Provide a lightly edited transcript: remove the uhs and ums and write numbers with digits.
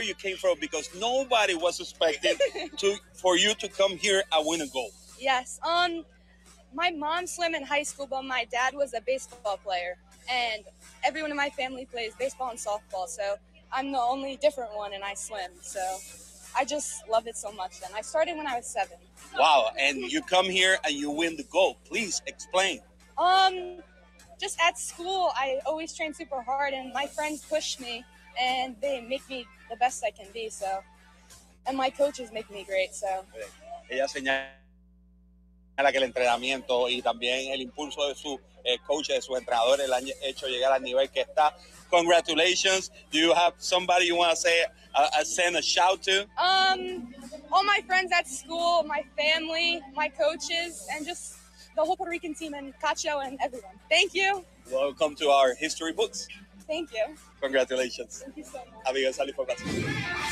you came from, because nobody was expecting for you to come here and win a gold. Yes. My mom swam in high school, but my dad was a baseball player, and everyone in my family plays baseball and softball. So I'm the only different one, and I swim. So I just love it so much. And I started when I was 7. Wow! And you come here and you win the gold. Please explain. Just at school, I always train super hard, and my friends push me, and they make me the best I can be. So, and my coaches make me great. So. Ella señala que el entrenamiento y también el impulso de su coach, de sus entrenadores, le han hecho llegar al nivel que está. Congratulations. Do you have somebody you want to say, send a shout to? All my friends at school, my family, my coaches, and just the whole Puerto Rican team, and Cacho and everyone. Thank you. Welcome to our history books. Thank you. Congratulations. Thank you so much. Amigos, sal información.